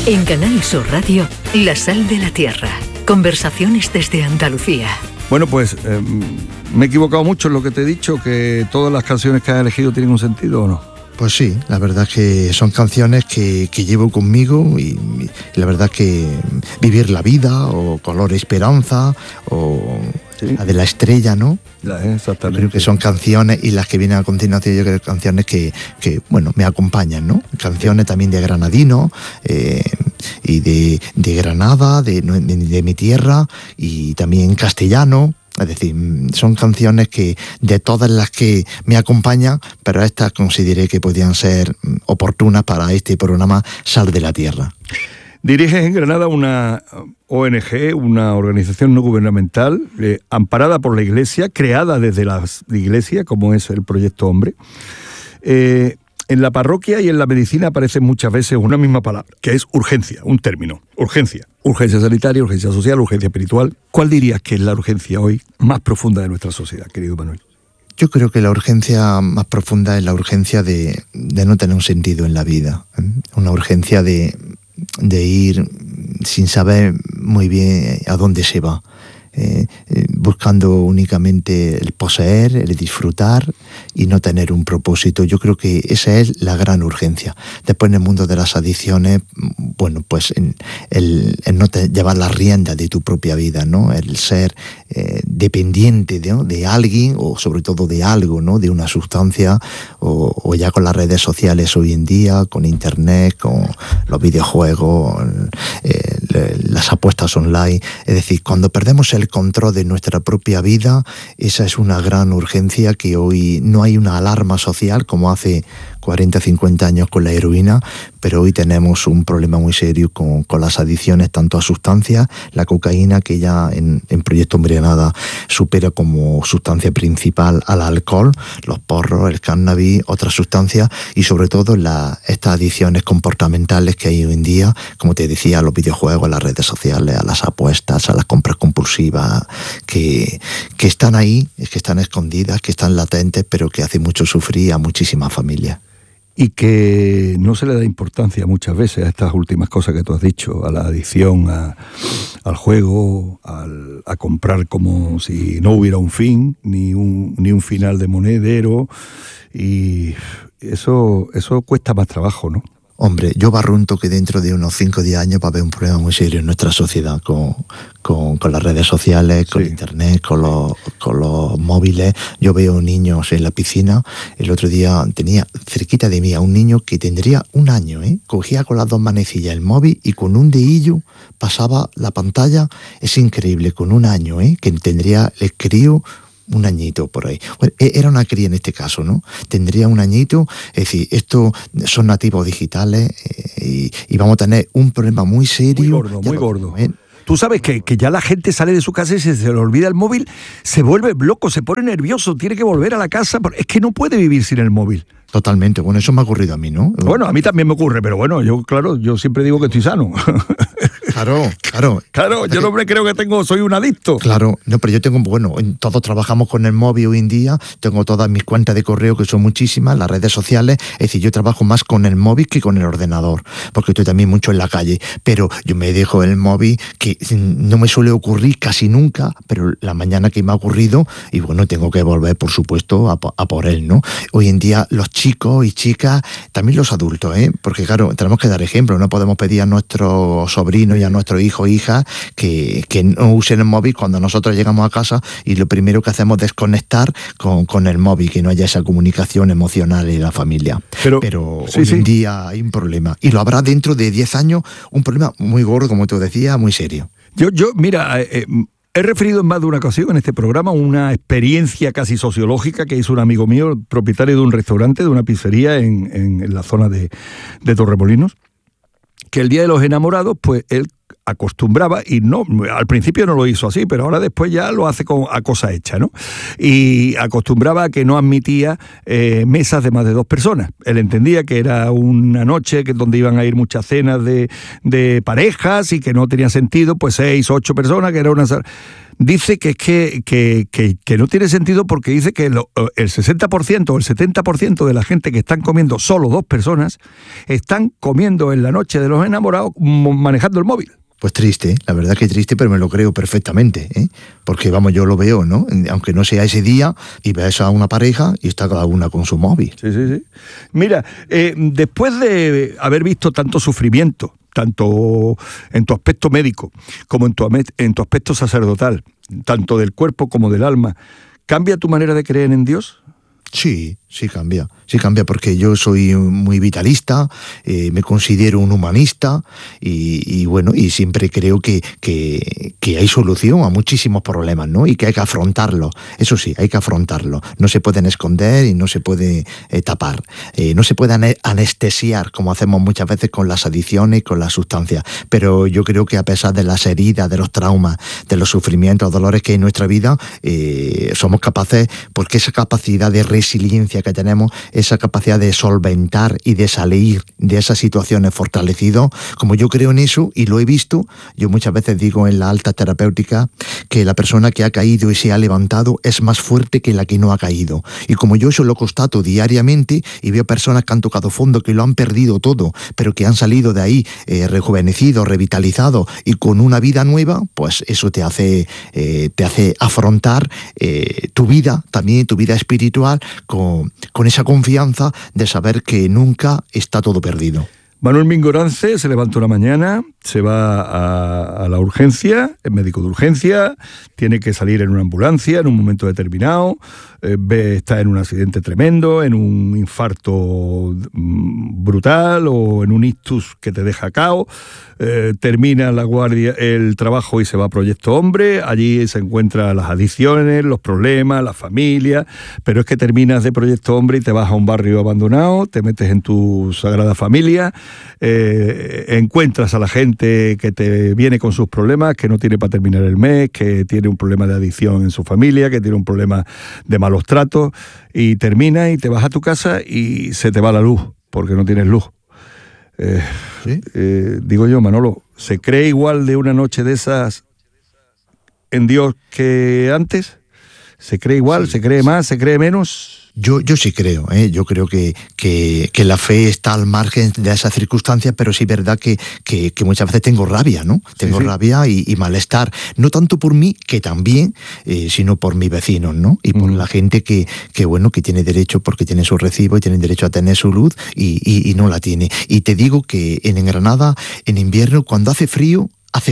En Canal Sur Radio, La Sal de la Tierra. Conversaciones desde Andalucía. Bueno, pues me he equivocado mucho en lo que te he dicho, que todas las canciones que has elegido tienen un sentido, ¿o no? Pues sí, la verdad es que son canciones que llevo conmigo y la verdad es que Vivir la vida o Color Esperanza o sí, la de la estrella, ¿no? Exactamente. Creo que son canciones, y las que vienen a continuación yo creo que canciones que bueno, me acompañan, ¿no? Canciones también de Granadino y de Granada, de mi tierra, y también castellano. Es decir, son canciones que de todas las que me acompañan, pero estas consideré que podían ser oportunas para este programa Sal de la Tierra. Diriges en Granada una ONG, una organización no gubernamental, amparada por la Iglesia, creada desde la Iglesia, como es el Proyecto Hombre. En la parroquia y en la medicina aparece muchas veces una misma palabra, que es urgencia, un término, urgencia. Urgencia sanitaria, urgencia social, urgencia espiritual. ¿Cuál dirías que es la urgencia hoy más profunda de nuestra sociedad, querido Manuel? Yo creo que la urgencia más profunda es la urgencia de no tener un sentido en la vida, ¿eh? Una urgencia de ir sin saber muy bien a dónde se va. Buscando únicamente el poseer, el disfrutar y no tener un propósito. Yo creo que esa es la gran urgencia. Después, en el mundo de las adicciones, bueno, pues el no llevar las riendas de tu propia vida, ¿no? El ser dependiente de alguien o sobre todo de algo, ¿no? De una sustancia o ya con las redes sociales hoy en día, con internet, con los videojuegos, las apuestas online. Es decir, cuando perdemos el control de nuestra propia vida, esa es una gran urgencia que hoy no hay una alarma social como hace 40, 50 años con la heroína, pero hoy tenemos un problema muy serio con las adicciones, tanto a sustancias, la cocaína, que ya en Proyecto Hombre Granada supera como sustancia principal al alcohol, los porros, el cannabis, otras sustancias, y sobre todo estas adicciones comportamentales que hay hoy en día, como te decía, a los videojuegos, a las redes sociales, a las apuestas, a las compras compulsivas, que están ahí, que están escondidas, que están latentes, pero que hacen mucho sufrir a muchísimas familias. Y que no se le da importancia muchas veces a estas últimas cosas que tú has dicho, a la adicción, al juego, a comprar como si no hubiera un fin, ni un final de monedero, y eso cuesta más trabajo, ¿no? Hombre, yo barrunto que dentro de unos 5 o 10 años va a haber un problema muy serio en nuestra sociedad con las redes sociales, con internet, con los móviles. Yo veo niños en la piscina. El otro día tenía cerquita de mí a un niño que tendría 1 año, cogía con las 2 manecillas el móvil y con un dedillo pasaba la pantalla. Es increíble, con 1 año, que tendría el crío 1 añito por ahí. Bueno, era una cría en este caso, ¿no? Tendría 1 añito, es decir, estos son nativos digitales y vamos a tener un problema muy serio. Muy gordo. Tú sabes que ya la gente sale de su casa y se le olvida el móvil, se vuelve loco, se pone nervioso, tiene que volver a la casa, es que no puede vivir sin el móvil. Totalmente, bueno, eso me ha ocurrido a mí, ¿no? Bueno, a mí también me ocurre, pero bueno, yo siempre digo que estoy sano. Claro, yo no me creo que soy un adicto. Claro, no, pero yo tengo, todos trabajamos con el móvil hoy en día, tengo todas mis cuentas de correo, que son muchísimas, las redes sociales, es decir, yo trabajo más con el móvil que con el ordenador, porque estoy también mucho en la calle, pero yo me dejo el móvil, que no me suele ocurrir casi nunca, pero la mañana que me ha ocurrido, y bueno, tengo que volver, por supuesto, a por él, ¿no? Hoy en día los chicos y chicas, también los adultos, porque claro, tenemos que dar ejemplo, no podemos pedir a nuestros sobrinos y a nuestros hijos e hijas que no usen el móvil cuando nosotros llegamos a casa y lo primero que hacemos es desconectar con el móvil, que no haya esa comunicación emocional en la familia. Pero hoy en día hay un problema, y lo habrá dentro de 10 años, un problema muy gordo, como tú decías, muy serio. Mira, he referido en más de una ocasión en este programa una experiencia casi sociológica que hizo un amigo mío, propietario de un restaurante, de una pizzería en la zona de Torremolinos, que el día de los enamorados, pues él acostumbraba, y no, al principio no lo hizo así, pero ahora después ya lo hace a cosa hecha, ¿no? Y acostumbraba a que no admitía mesas de más de 2 personas. Él entendía que era una noche donde iban a ir muchas cenas de parejas y que no tenía sentido, pues 6, 8 personas, que era una... Dice que no tiene sentido porque dice que el 60% o el 70% de la gente que están comiendo solo 2 personas están comiendo en la noche de los enamorados manejando el móvil. Pues triste, la verdad que triste, pero me lo creo perfectamente, ¿eh? Porque vamos, yo lo veo, ¿no? Aunque no sea ese día, y ves a una pareja y está cada una con su móvil. Sí. Mira, después de haber visto tanto sufrimiento, tanto en tu aspecto médico como en tu aspecto sacerdotal, tanto del cuerpo como del alma, ¿cambia tu manera de creer en Dios? Sí cambia porque yo soy muy vitalista, me considero un humanista y bueno, y siempre creo que hay solución a muchísimos problemas, ¿no? Y que hay que afrontarlo. Eso sí, hay que afrontarlo. No se pueden esconder y no se puede tapar. No se puede anestesiar como hacemos muchas veces con las adicciones y con las sustancias. Pero yo creo que a pesar de las heridas, de los traumas, de los sufrimientos, dolores que hay en nuestra vida, somos capaces, porque esa capacidad de resiliencia que tenemos, esa capacidad de solventar y de salir de esas situaciones fortalecidos, como yo creo en eso y lo he visto, yo muchas veces digo en la alta terapéutica que la persona que ha caído y se ha levantado es más fuerte que la que no ha caído. Y como yo eso lo constato diariamente y veo personas que han tocado fondo, que lo han perdido todo, pero que han salido de ahí rejuvenecidos, revitalizados y con una vida nueva, pues eso te hace afrontar tu vida, también tu vida espiritual, con esa confianza de saber que nunca está todo perdido. Manuel Mingorance se levanta una mañana, se va a la urgencia, es médico de urgencia, tiene que salir en una ambulancia en un momento determinado, está en un accidente tremendo, en un infarto brutal o en un ictus que te deja cao, termina la guardia, el trabajo y se va a Proyecto Hombre, allí se encuentran las adicciones, los problemas, la familia, pero es que terminas de Proyecto Hombre y te vas a un barrio abandonado, te metes en tu Sagrada Familia, encuentras a la gente que te viene con sus problemas, que no tiene para terminar el mes, que tiene un problema de adicción en su familia, que tiene un problema de malos tratos, y terminas y te vas a tu casa y se te va la luz, porque no tienes luz. ¿Sí? Digo yo, Manolo, ¿se cree igual de una noche de esas en Dios que antes? ¿Se cree igual? ¿Se cree más? ¿Se cree menos? Yo sí creo, yo creo que la fe está al margen de esas circunstancias, pero sí es verdad que muchas veces tengo rabia, ¿no? Tengo rabia y malestar, no tanto por mí, que también, sino por mis vecinos, ¿no? Y por la gente que tiene derecho, porque tiene su recibo y tiene derecho a tener su luz y no la tiene. Y te digo que en Granada, en invierno, cuando hace frío,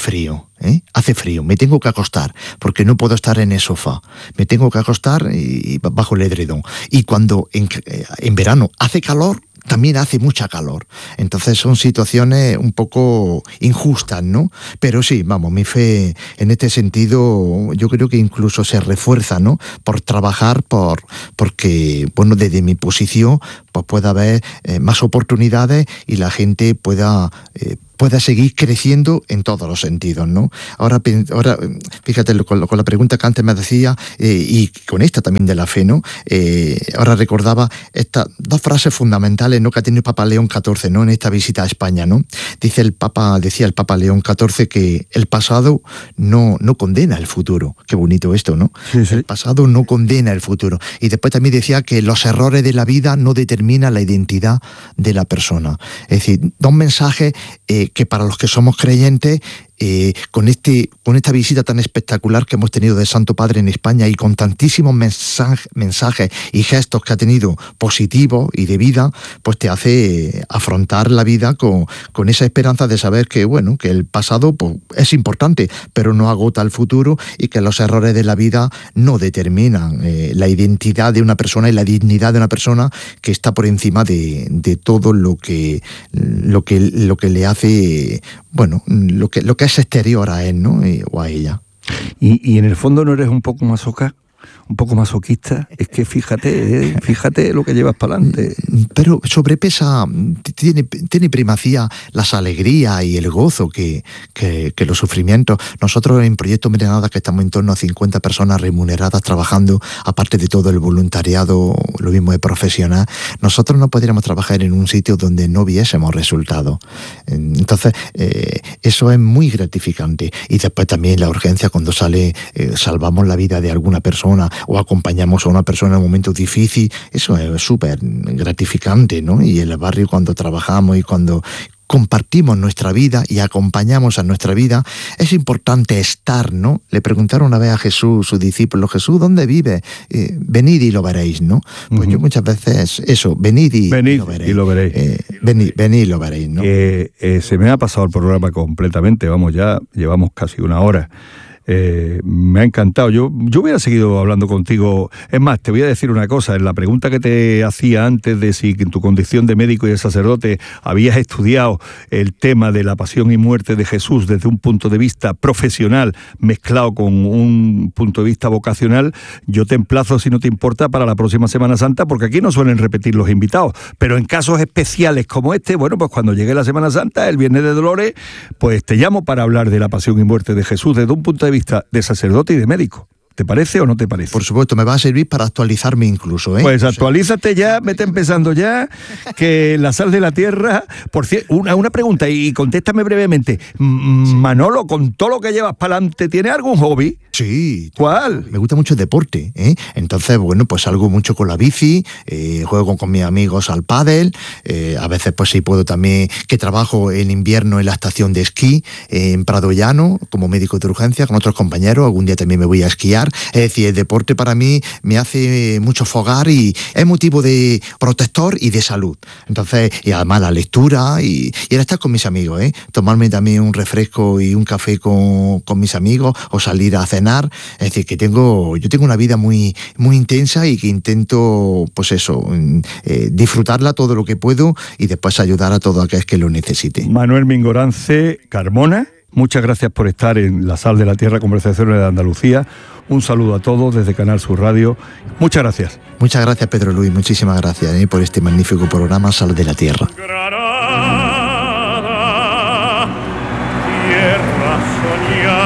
hace frío, me tengo que acostar, porque no puedo estar en el sofá, me tengo que acostar bajo el edredón. Y cuando en verano hace calor, también hace mucha calor. Entonces son situaciones un poco injustas, ¿no? Pero sí, vamos, mi fe en este sentido yo creo que incluso se refuerza, ¿no? Por trabajar, porque, bueno, desde mi posición pues pueda haber más oportunidades y la gente pueda seguir creciendo en todos los sentidos, ¿no? Ahora fíjate con la pregunta que antes me decía y con esta también de la fe, ¿no? Ahora recordaba estas 2 frases fundamentales, ¿no? Que ha tenido el Papa León XIV, ¿no? En esta visita a España, ¿no? Decía el Papa León XIV que el pasado no condena el futuro. Qué bonito esto, ¿no? Sí. El pasado no condena el futuro. Y después también decía que los errores de la vida no determinan la identidad de la persona. Es decir, 2 mensajes que para los que somos creyentes, con esta visita tan espectacular que hemos tenido del Santo Padre en España y con tantísimos mensajes y gestos que ha tenido positivos y de vida, pues te hace afrontar la vida con esa esperanza de saber que, bueno, que el pasado pues, es importante, pero no agota el futuro y que los errores de la vida no determinan la identidad de una persona y la dignidad de una persona, que está por encima de todo lo que le hace, bueno, lo que es exterior a él, ¿no? O a ella. Y en el fondo no eres un poco masoca. un poco masoquista, es que fíjate lo que llevas para adelante. Pero sobrepesa, tiene primacía las alegrías y el gozo que los sufrimientos. Nosotros en Proyecto Hombre Nada, que estamos en torno a 50 personas remuneradas trabajando, aparte de todo el voluntariado, lo mismo de profesional, nosotros no podríamos trabajar en un sitio donde no viésemos resultados. Entonces, eso es muy gratificante. Y después también la urgencia cuando sale, salvamos la vida de alguna persona o acompañamos a una persona en un momento difícil, eso es súper gratificante, ¿no? Y en el barrio cuando trabajamos y cuando compartimos nuestra vida y acompañamos a nuestra vida, es importante estar, ¿no? Le preguntaron una vez a Jesús, sus discípulos, Jesús, ¿dónde vive? Venid y lo veréis, ¿no? Pues yo muchas veces, eso, venid y lo veréis. Venid y lo veréis, ¿no? Se me ha pasado el programa completamente, vamos, ya llevamos casi una hora. Me ha encantado. Yo hubiera seguido hablando contigo. Es más, te voy a decir una cosa. En la pregunta que te hacía antes de si en tu condición de médico y de sacerdote habías estudiado el tema de la pasión y muerte de Jesús desde un punto de vista profesional mezclado con un punto de vista vocacional, yo te emplazo, si no te importa, para la próxima Semana Santa, porque aquí no suelen repetir los invitados. Pero en casos especiales como este, bueno, pues cuando llegue la Semana Santa, el Viernes de Dolores, pues te llamo para hablar de la pasión y muerte de Jesús desde un punto de vista de sacerdote y de médico. ¿Te parece o no te parece? Por supuesto, me va a servir para actualizarme incluso, ¿eh? Pues actualízate ya, vete empezando ya, que la sal de la tierra... Por cierto, una pregunta y contéstame brevemente. Manolo, con todo lo que llevas para adelante, ¿tienes algún hobby? Sí. ¿Cuál? Me gusta mucho el deporte, ¿eh? Entonces, bueno, pues salgo mucho con la bici, juego con mis amigos al pádel, a veces pues sí puedo también, que trabajo en invierno en la estación de esquí, en Prado Llano, como médico de urgencia, con otros compañeros, algún día también me voy a esquiar. Es decir, el deporte para mí me hace mucho fogar y es motivo de protector y de salud. Entonces, y además la lectura y el estar con mis amigos, tomarme también un refresco y un café con mis amigos o salir a cenar. Es decir, que yo tengo una vida muy, muy intensa y que intento, pues eso, disfrutarla todo lo que puedo y después ayudar a todo aquel que lo necesite. Manuel Mingorance Carmona, muchas gracias por estar en La Sal de la Tierra, Conversaciones de Andalucía. Un saludo a todos desde Canal Sur Radio. Muchas gracias. Muchas gracias, Pedro Luis. Muchísimas gracias por este magnífico programa Sal de la Tierra.